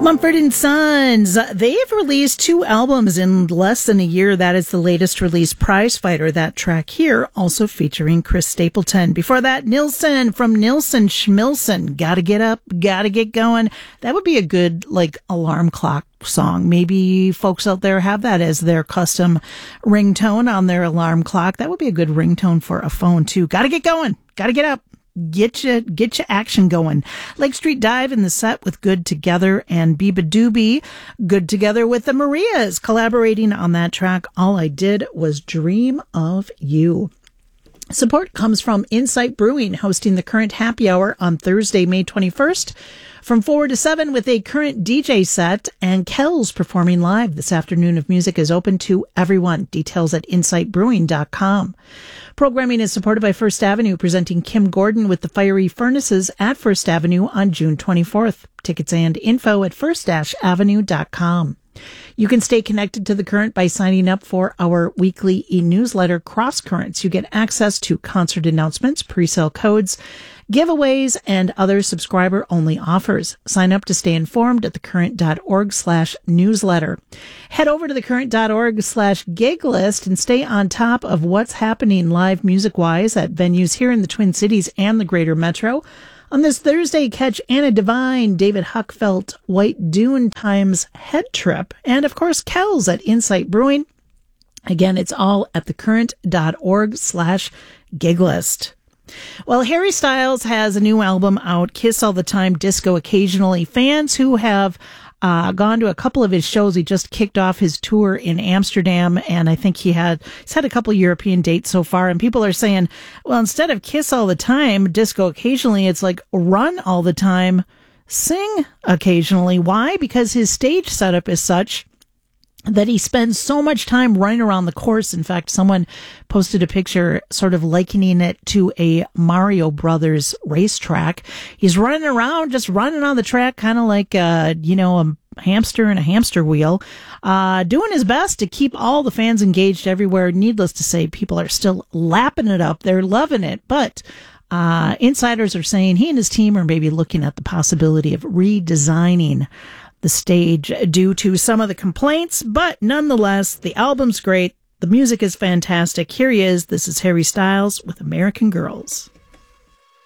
Mumford & Sons, they've released 2 albums in less than a year. That is the latest release, Prize Fighter. That track here, also featuring Chris Stapleton. Before that, Nilsson from Nilsson Schmilsson. Gotta get up, gotta get going. That would be a good, alarm clock song. Maybe folks out there have that as their custom ringtone on their alarm clock. That would be a good ringtone for a phone, too. Gotta get going, gotta get up. Get your action going. Lake Street Dive in the set with Good Together, and Biba Doobie, Good Together with the Marias, collaborating on that track. All I Did Was Dream of You. Support comes from Insight Brewing, hosting the Current Happy Hour on Thursday, May 21st from 4 to 7 with a Current DJ set, and Kells performing live. This afternoon of music is open to everyone. Details at insightbrewing.com. Programming is supported by First Avenue, presenting Kim Gordon with the Fiery Furnaces at First Avenue on June 24th. Tickets and info at first-avenue.com. You can stay connected to The Current by signing up for our weekly e-newsletter, Cross Currents. You get access to concert announcements, pre-sale codes, giveaways, and other subscriber-only offers. Sign up to stay informed at thecurrent.org/newsletter. Head over to thecurrent.org/gig list and stay on top of what's happening live music-wise at venues here in the Twin Cities and the Greater Metro. On this Thursday, catch Anna Devine, David Huckfelt, White Dune Times Head Trip, and of course, Kells at Insight Brewing. Again, it's all at thecurrent.org/gig list. Well, Harry Styles has a new album out, Kiss All the Time, Disco Occasionally. Fans who have gone to a couple of his shows. He just kicked off his tour in Amsterdam, and I think he's had a couple European dates so far, and people are saying, well, instead of Kiss All the Time, Disco Occasionally, it's like Run All the Time, Sing Occasionally. Why? Because his stage setup is such that he spends so much time running around the course. In fact, someone posted a picture sort of likening it to a Mario Brothers racetrack. He's running around, just running on the track, kind of like, a hamster in a hamster wheel, doing his best to keep all the fans engaged everywhere. Needless to say, people are still lapping it up. They're loving it. But insiders are saying he and his team are maybe looking at the possibility of redesigning the stage due to some of the complaints, but nonetheless, the album's great. The music is fantastic. Here he is. This is Harry Styles with American Girls.